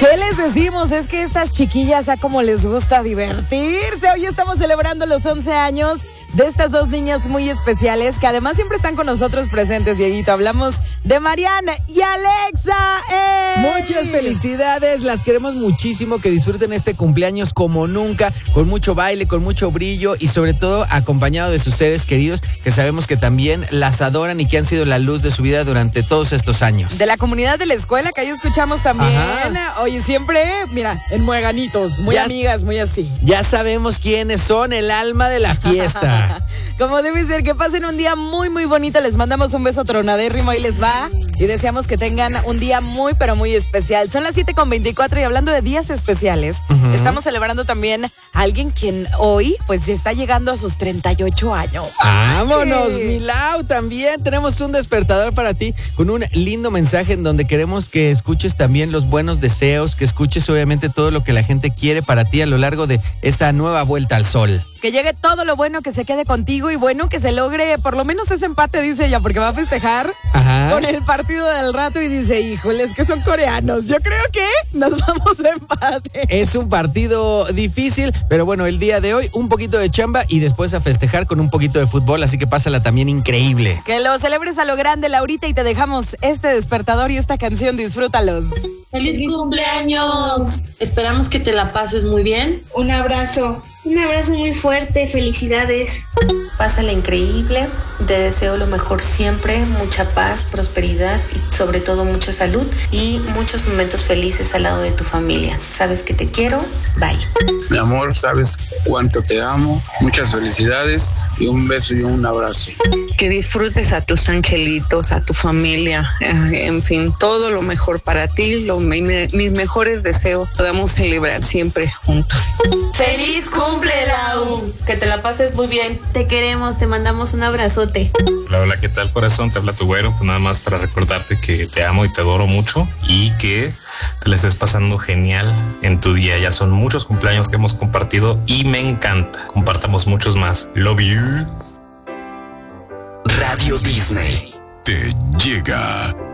¿Qué les decimos? Es que estas chiquillas a como les gusta divertirse. Hoy estamos celebrando los 11 años de estas dos niñas muy especiales que además siempre están con nosotros presentes, Dieguito. Hablamos de Mariana y Alexa. Muchas felicidades, las queremos muchísimo, que disfruten este cumpleaños como nunca, con mucho baile, con mucho brillo y sobre todo acompañado de sus seres queridos que sabemos que también las adoran y que han sido la luz de su vida durante todos estos años. De la comunidad de la escuela que ahí escuchamos también. Ajá. Oye, siempre, mira, en mueganitos, muy amigas, muy así. Ya sabemos quiénes son, el alma de la fiesta. Como debe ser, que pasen un día muy, muy bonito. Les mandamos un beso tronadérrimo, ahí les va. Y deseamos que tengan un día muy, pero muy especial. Son las 7:24 y hablando de días especiales, estamos celebrando también a alguien quien hoy, pues, está llegando a sus 38 años. ¡Vámonos, Milau! También tenemos un despertador para ti con un lindo mensaje en donde queremos que escuches también los buenos deseos, que escuches obviamente todo lo que la gente quiere para ti a lo largo de esta nueva vuelta al sol. Que llegue todo lo bueno, que se quede contigo y bueno, que se logre por lo menos ese empate, dice ella, porque va a festejar con el partido del rato y dice, híjoles, que son coreanos. Yo creo que nos vamos a empate. Es un partido difícil, pero bueno, el día de hoy un poquito de chamba y después a festejar con un poquito de fútbol, así que pásala también increíble. Que lo celebres a lo grande, Laurita, y te dejamos este despertador y esta canción, disfrútalos. ¡Feliz cumpleaños! Esperamos que te la pases muy bien. Un abrazo muy fuerte, felicidades. Pásala increíble, te deseo lo mejor siempre, mucha paz, prosperidad y sobre todo mucha salud y muchos momentos felices al lado de tu familia. Sabes que te quiero, bye. Mi amor, sabes cuánto te amo, muchas felicidades y un beso y un abrazo. Que disfrutes a tus angelitos, a tu familia, en fin, todo lo mejor para ti, mis mejores deseos, podamos celebrar siempre juntos. ¡Feliz cumple, Lau! Que te la pases muy bien. Te queremos, te mandamos un abrazote. Hola, ¿qué tal, corazón? Te habla tu güero, pues nada más para recordarte que te amo y te adoro mucho y que te la estés pasando genial en tu día. Ya son muchos cumpleaños que hemos compartido y me encanta. Compartamos muchos más. Love you. Radio Disney te llega.